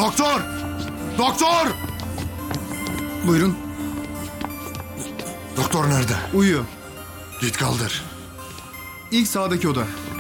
Doktor! Doktor! Buyurun. Doktor nerede? Uyuyor. Git kaldır. İlk sağdaki oda.